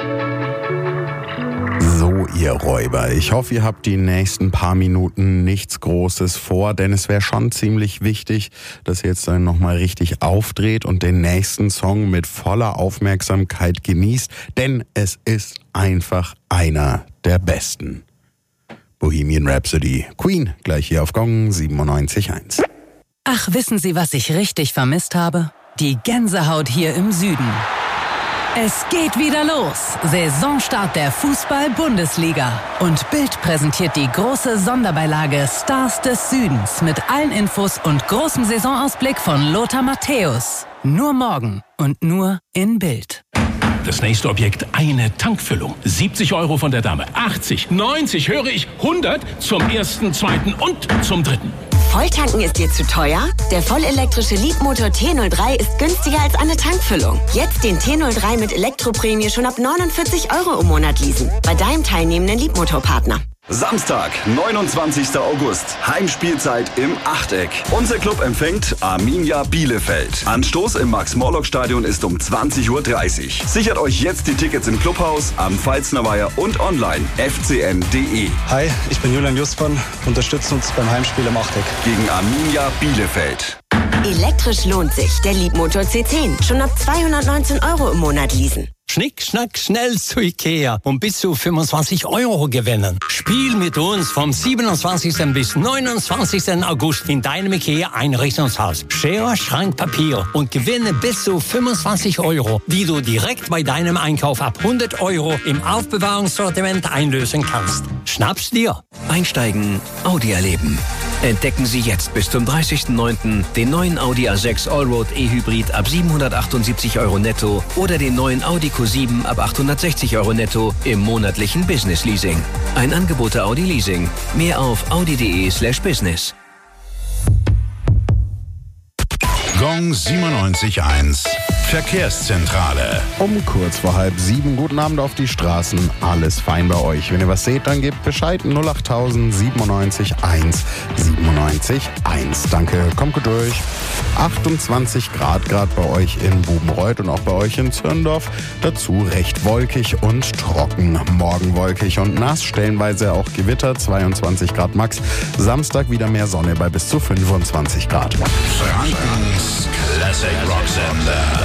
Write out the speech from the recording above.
So, ihr Räuber, ich hoffe, ihr habt die nächsten paar Minuten nichts Großes vor, denn es wäre schon ziemlich wichtig, dass ihr jetzt dann nochmal richtig aufdreht und den nächsten Song mit voller Aufmerksamkeit genießt, denn es ist einfach einer der besten. Bohemian Rhapsody, Queen, gleich hier auf Gong 97.1. Ach, wissen Sie, was ich richtig vermisst habe? Die Gänsehaut hier im Süden. Es geht wieder los. Saisonstart der Fußball-Bundesliga. Und Bild präsentiert die große Sonderbeilage Stars des Südens mit allen Infos und großem Saisonausblick von Lothar Matthäus. Nur morgen und nur in Bild. Das nächste Objekt, eine Tankfüllung. 70 € von der Dame, 80, 90, höre ich, 100 zum ersten, zweiten und zum dritten. Volltanken ist dir zu teuer? Der vollelektrische Leapmotor T03 ist günstiger als eine Tankfüllung. Jetzt den T03 mit Elektroprämie schon ab 49 € im Monat leasen. Bei deinem teilnehmenden Leapmotor-Partner. Samstag, 29. August, Heimspielzeit im Achteck. Unser Club empfängt Arminia Bielefeld. Anstoß im Max-Morlock-Stadion ist um 20:30 Uhr. Sichert euch jetzt die Tickets im Clubhaus, am Pfalzner Weiher und online fcn.de. Hi, ich bin Julian Justmann. Unterstützt uns beim Heimspiel im Achteck. Gegen Arminia Bielefeld. Elektrisch lohnt sich. Der Leapmotor C10. Schon ab 219 € im Monat leasen. Schnick, schnack, schnell zu Ikea und bis zu 25 € gewinnen. Spiel mit uns vom 27. bis 29. August in deinem Ikea-Einrichtungshaus. Schere, Schrank, Papier und gewinne bis zu 25 €, die du direkt bei deinem Einkauf ab 100 € im Aufbewahrungssortiment einlösen kannst. Schnapp's dir! Einsteigen, Audi erleben. Entdecken Sie jetzt bis zum 30.09. den neuen Audi A6 Allroad E-Hybrid ab 778 € netto oder den neuen Audi Q7 ab 860 € netto im monatlichen Business Leasing. Ein Angebot der Audi Leasing. Mehr auf audi.de/business. Gong 97.1 Verkehrszentrale. Um kurz vor 6:30. Guten Abend auf die Straßen. Alles fein bei euch. Wenn ihr was seht, dann gebt Bescheid. 08000 97 1 97 1. Danke, kommt gut durch. 28 Grad gerade bei euch in Bubenreuth und auch bei euch in Zürndorf. Dazu recht wolkig und trocken. Morgen wolkig und nass, stellenweise auch Gewitter. 22 Grad max. Samstag wieder mehr Sonne bei bis zu 25 Grad. Frankens Classic Rock Sender.